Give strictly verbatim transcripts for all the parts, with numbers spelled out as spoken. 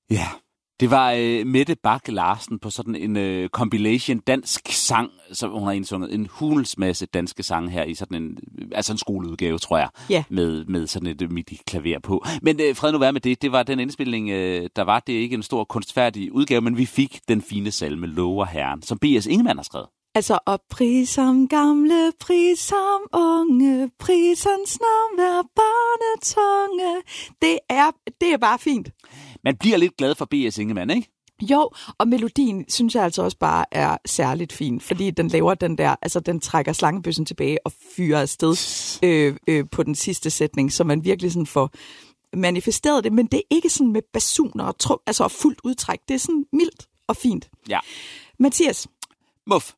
Ja, det var øh, Mette Bak Larsen på sådan en øh, compilation dansk sang, som hun har indsunget en hulens masse danske sange her i sådan en, altså en skoleudgave, tror jeg, ja. med, med sådan et midi-klaver på. Men øh, fred nu være med det, det var den indspilning, øh, der var. Det er ikke en stor kunstfærdig udgave, men vi fik den fine salme Lover Herren, som B S Ingemann har skrevet. Altså, og pris som gamle, pris som unge, prisens navn er barnetunge. Det er, det er bare fint. Man bliver lidt glad for B S Ingemann, ikke? Jo, og melodien synes jeg altså også bare er særligt fin, fordi den laver den der, altså den trækker slangebøssen tilbage og fyrer afsted øh, øh, på den sidste sætning, så man virkelig sådan får manifesteret det, men det er ikke sådan med basuner og trum, altså og fuldt udtræk. Det er sådan mildt og fint. Ja. Mathias. Muff.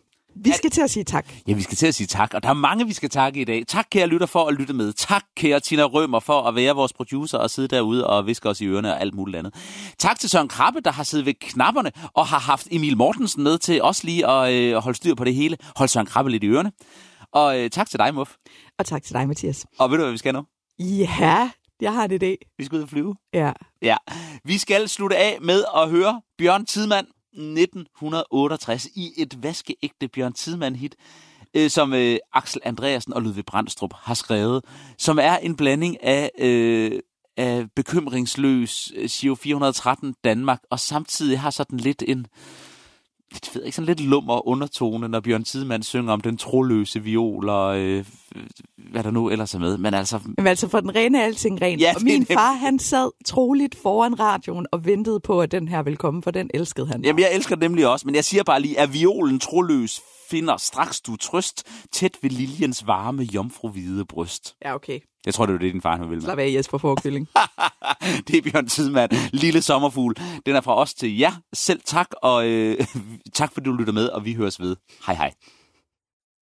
Vi skal til at sige tak. Ja, vi skal til at sige tak, og der er mange, vi skal takke i dag. Tak, kære lytter, for at lytte med. Tak, kære Tina Rømer, for at være vores producer og sidde derude og viske os i ørerne og alt muligt andet. Tak til Søren Krabbe, der har siddet ved knapperne og har haft Emil Mortensen med til også lige at øh, holde styr på det hele. Hold Søren Krabbe lidt i ørerne. Og øh, tak til dig, Muff. Og tak til dig, Mathias. Og ved du, hvad vi skal nu? Ja, jeg har en idé. Vi skal ud og flyve. Ja. Ja. Vi skal slutte af med at høre Bjørn Tidemand nitten otteogtres i et vaskeægte Bjørn Tidemand-hit, øh, som øh, Axel Andreasen og Ludvig Brandstrup har skrevet, som er en blanding af, øh, af bekymringsløs Giro fire hundrede og tretten Danmark, og samtidig har sådan lidt en lidt, ved ikke, sådan lidt lummer undertone, når Bjørn Tidemand synger om den troløse viol og øh, hvad der nu ellers er med. Men altså, Men altså for den rene alting ren. Ja, og min det, far, han sad troligt foran radioen og ventede på, at den her ville komme, for den elskede han. Jamen, jeg elsker nemlig også, men jeg siger bare lige, at violen troløs finder straks du trøst, tæt ved liljens varme jomfruhvide bryst. Ja, okay. Jeg tror, det var det, din far han ville med. Slap af, Jesper Forkylling. Det er Bjørn Tidemand, lille sommerfugl. Den er fra os til jer. Selv tak, og øh, tak fordi du lytter med, og vi høres ved. Hej hej.